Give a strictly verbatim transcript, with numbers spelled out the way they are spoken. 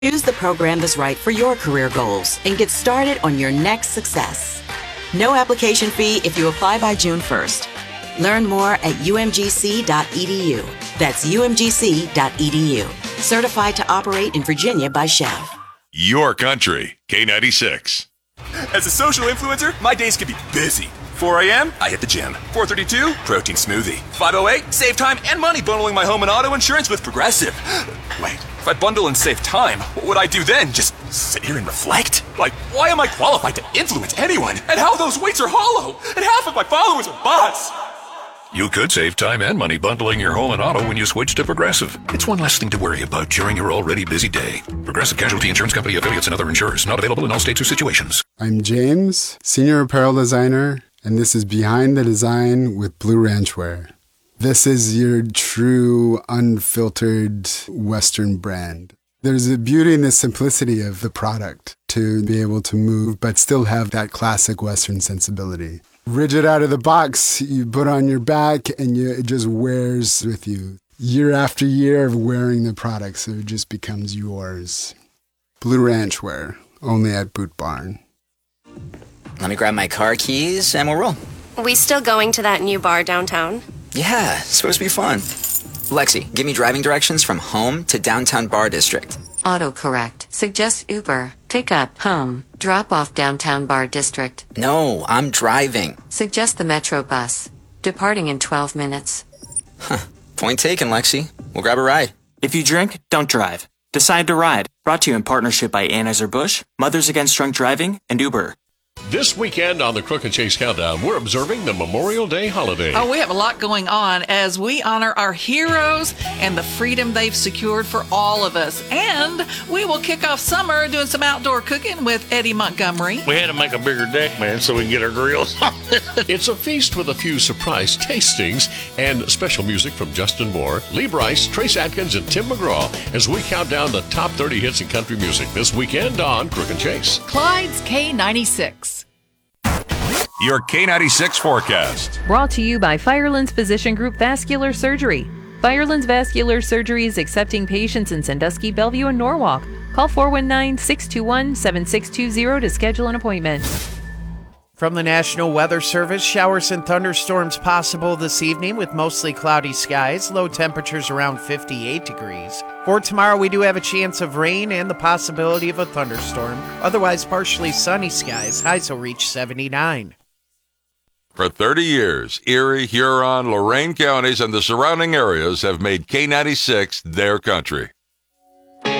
Choose the program that's right for your career goals and get started on your next success. No application fee if you apply by June first. Learn more at U M G C dot E D U. That's U M G C dot E D U. Certified to operate in Virginia by Chev. Your country, K ninety-six. As a social influencer, my days can be busy. four a.m., I hit the gym. four thirty-two, protein smoothie. five oh eight, save time and money bundling my home and auto insurance with Progressive. Wait, if I bundle and save time, what would I do then? Just sit here and reflect? Like, why am I qualified to influence anyone? And how those weights are hollow? And half of my followers are bots. You could save time and money bundling your home and auto when you switch to Progressive. It's one less thing to worry about during your already busy day. Progressive Casualty Insurance Company affiliates and other insurers. Not available in all states or situations. I'm James, Senior Apparel Designer, and this is Behind the Design with Blue Ranch Wear. This is your true, unfiltered Western brand. There's a beauty in the simplicity of the product to be able to move, but still have that classic Western sensibility. Rigid out of the box, you put on your back and you, it just wears with you. Year after year of wearing the product, so it just becomes yours. Blue Ranch Wear, only at Boot Barn. Let me grab my car keys and we'll roll. We still going to that new bar downtown? Yeah, it's supposed to be fun. Lexi, give me driving directions from home to downtown Bar District. Autocorrect. Suggest Uber. Pick up. Home. Drop off downtown Bar District. No, I'm driving. Suggest the Metro bus. Departing in twelve minutes. Huh. Point taken, Lexi. We'll grab a ride. If you drink, don't drive. Decide to ride. Brought to you in partnership by Anheuser-Busch, Mothers Against Drunk Driving, and Uber. This weekend on the Crook and Chase Countdown, we're observing the Memorial Day holiday. Oh, we have a lot going on as we honor our heroes and the freedom they've secured for all of us. And we will kick off summer doing some outdoor cooking with Eddie Montgomery. We had to make a bigger deck, man, so we can get our grills. It's a feast with a few surprise tastings and special music from Justin Moore, Lee Brice, Trace Atkins, and Tim McGraw as we count down the top thirty hits in country music this weekend on Crook and Chase. Clyde's K ninety-six. Your K ninety-six forecast. Brought to you by Firelands Physician Group Vascular Surgery. Firelands Vascular Surgery is accepting patients in Sandusky, Bellevue, and Norwalk. Call four one nine, six two one, seven six two zero to schedule an appointment. From the National Weather Service, showers and thunderstorms possible this evening with mostly cloudy skies, low temperatures around fifty-eight degrees. For tomorrow, we do have a chance of rain and the possibility of a thunderstorm. Otherwise, partially sunny skies. Highs will reach seventy-nine. For thirty years, Erie, Huron, Lorain counties, and the surrounding areas have made K ninety-six their country.